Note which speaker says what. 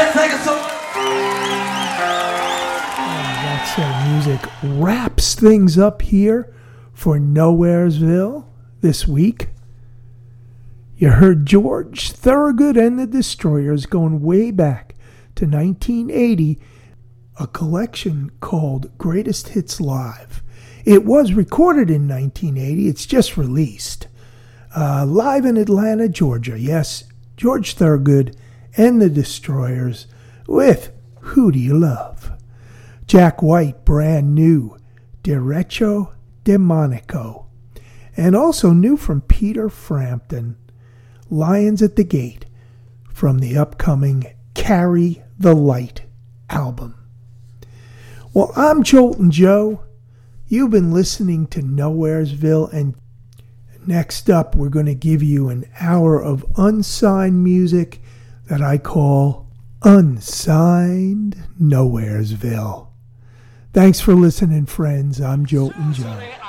Speaker 1: thank you so much.
Speaker 2: That music wraps things up here for Nowheresville this week. You heard George Thorogood and the Destroyers going way back to 1980, a collection called Greatest Hits Live. It was recorded in 1980. It's just released. Live in Atlanta, Georgia. Yes, George Thorogood and the Destroyers with Who Do You Love? Jack White, brand new, Derecho Demonico. And also new from Peter Frampton, Lions at the Gate, from the upcoming Carry the Light album. Well, I'm Joltin' Joe. You've been listening to Nowheresville, and next up we're going to give you an hour of unsigned music that I call Unsigned Nowheresville. Thanks for listening, friends. I'm Joltin' Joe.